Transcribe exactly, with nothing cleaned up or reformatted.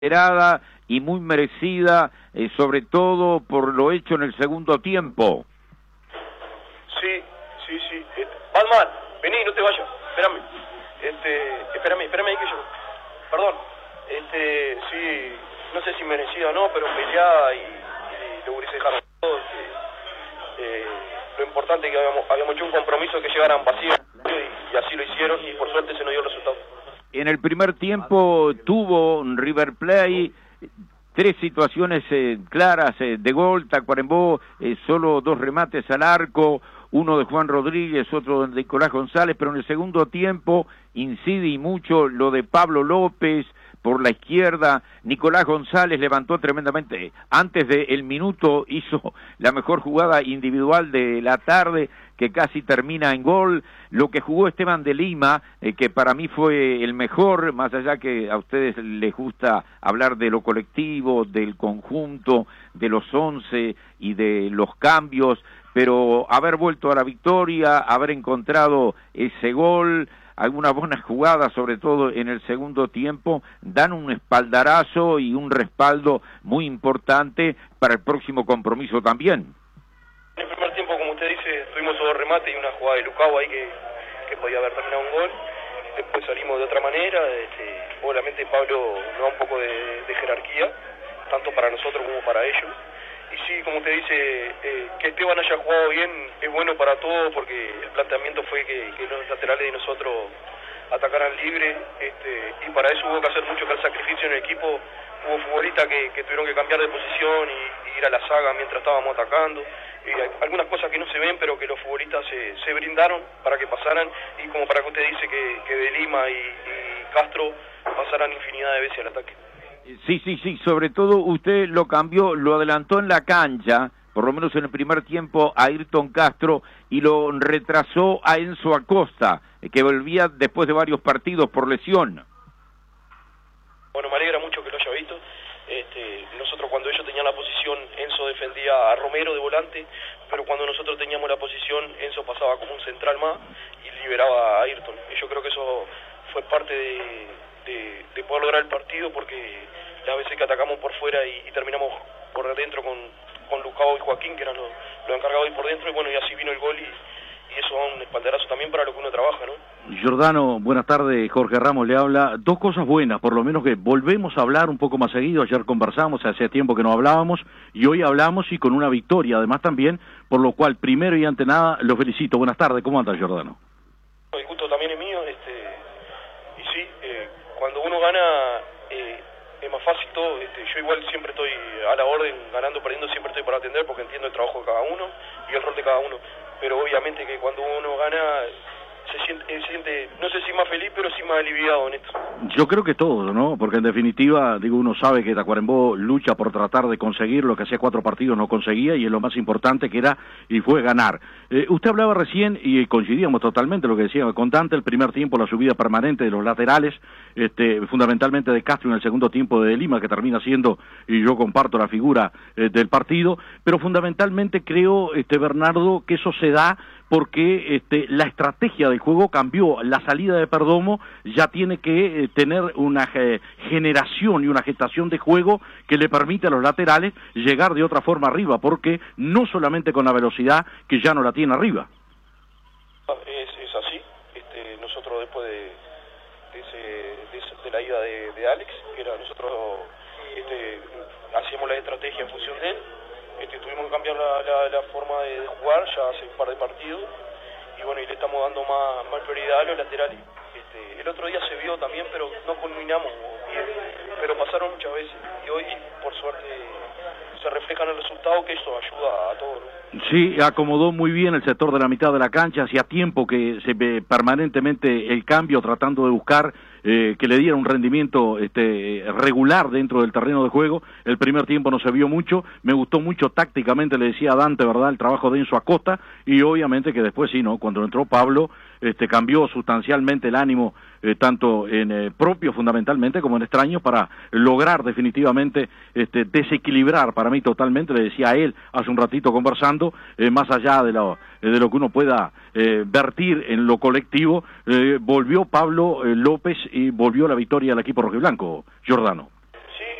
esperada y muy merecida, eh, sobre todo por lo hecho en el segundo tiempo. Sí, sí, sí. Este, Batman, vení, no te vayas. Espérame. Este, espérame, espérame ahí que yo. Perdón. Este, sí, no sé si merecida o no, pero peleada y, y los gurises dejaron todo. Este, eh, lo importante es que habíamos, habíamos hecho un compromiso que llegaran vacíos y, y así lo hicieron y por suerte se nos dio el resultado. En el primer tiempo tuvo River Plate tres situaciones eh, claras eh, de gol. Tacuarembó, eh, solo dos remates al arco, uno de Juan Rodríguez, otro de Nicolás González, pero en el segundo tiempo incide y mucho lo de Pablo López por la izquierda. Nicolás González levantó tremendamente, antes del minuto hizo la mejor jugada individual de la tarde, que casi termina en gol. Lo que jugó Esteban de Lima, eh, que para mí fue el mejor, más allá que a ustedes les gusta hablar de lo colectivo, del conjunto, de los once y de los cambios, pero haber vuelto a la victoria, haber encontrado ese gol, algunas buenas jugadas, sobre todo en el segundo tiempo, dan un espaldarazo y un respaldo muy importante para el próximo compromiso también. En el primer tiempo, como usted dice, tuvimos dos remates y una jugada de Lucao ahí que, que podía haber terminado un gol. Después salimos de otra manera. Este, obviamente Pablo nos da un poco de, de jerarquía, tanto para nosotros como para ellos. Y sí, como usted dice, eh, que Esteban haya jugado bien es bueno para todos, porque el planteamiento fue que, que los laterales de nosotros atacaran libre, este, y para eso hubo que hacer mucho que el sacrificio en el equipo. Hubo futbolistas que, que tuvieron que cambiar de posición y, y ir a la saga mientras estábamos atacando. Y hay algunas cosas que no se ven, pero que los futbolistas se, se brindaron para que pasaran, y como para que usted dice que, que de Lima y, y Castro pasaran infinidad de veces al ataque. Sí, sí, sí, sobre todo usted lo cambió, lo adelantó en la cancha, por lo menos en el primer tiempo, a Ayrton Castro, y lo retrasó a Enzo Acosta, que volvía después de varios partidos por lesión. Bueno, me alegra mucho que lo haya visto. Este, nosotros cuando ellos tenían la posición, Enzo defendía a Romero de volante, pero cuando nosotros teníamos la posición, Enzo pasaba como un central más y liberaba a Ayrton. Y yo creo que eso fue parte de, de, de poder lograr el partido, porque las veces que atacamos por fuera y, y terminamos por dentro con, con Lucao y Joaquín, que eran los, los encargados de ir por dentro, y bueno, y así vino el gol, y, y eso da un espaldarazo también para lo que uno trabaja, ¿no? Giordano, buenas tardes, Jorge Ramos le habla. Dos cosas buenas, por lo menos que volvemos a hablar un poco más seguido. Ayer conversamos, hace tiempo que no hablábamos, y hoy hablamos y con una victoria además también, por lo cual primero y ante nada los felicito. Buenas tardes, ¿cómo anda, Giordano? El gusto también es mío, este, y sí, eh, cuando uno gana eh, es más fácil todo. Este, yo igual siempre estoy a la orden, ganando, perdiendo, siempre estoy para atender, porque entiendo el trabajo de cada uno y el rol de cada uno, pero obviamente que cuando uno gana se siente, se siente, no sé si más feliz, pero sí más aliviado en esto. Yo creo que todo, ¿no? Porque en definitiva, digo, uno sabe que Tacuarembó lucha por tratar de conseguir lo que hacía cuatro partidos no conseguía, y es lo más importante que era y fue ganar. Eh, usted hablaba recién, y coincidíamos totalmente lo que decía con Dante, el primer tiempo la subida permanente de los laterales, este, fundamentalmente de Castro, en el segundo tiempo de Lima, que termina siendo, y yo comparto la figura eh, del partido, pero fundamentalmente creo, este, Bernardo, que eso se da porque este, la estrategia del juego cambió. La salida de Perdomo ya tiene que eh, tener una eh, generación y una gestación de juego que le permite a los laterales llegar de otra forma arriba, porque no solamente con la velocidad que ya no la tiene arriba. Es, es así. Este, nosotros después de, de, ese, de, ese, de la ida de, de Alex, que era nosotros este, hacíamos la estrategia en función de él. Este, tuvimos que cambiar la, la, la forma de jugar ya hace un par de partidos, y bueno, y le estamos dando más, más prioridad a los laterales. Este, el otro día se vio también, pero no culminamos bien, pero pasaron muchas veces, y hoy por suerte se refleja en el resultado, que eso ayuda a todos, ¿no? Sí, acomodó muy bien el sector de la mitad de la cancha, hacía tiempo que se ve permanentemente el cambio, tratando de buscar eh, que le diera un rendimiento este, regular dentro del terreno de juego. El primer tiempo no se vio mucho, me gustó mucho tácticamente, le decía a Dante, ¿verdad?, el trabajo de Enzo Acosta, y obviamente que después sí, ¿no?, cuando entró Pablo, este, cambió sustancialmente el ánimo, eh, tanto en eh, propio fundamentalmente como en extraños, para lograr definitivamente este, desequilibrar, para mí totalmente, le decía a él hace un ratito conversando, eh, más allá de lo, eh, de lo que uno pueda eh, vertir en lo colectivo, eh, volvió Pablo eh, López y volvió la victoria al equipo rojiblanco, Giordano.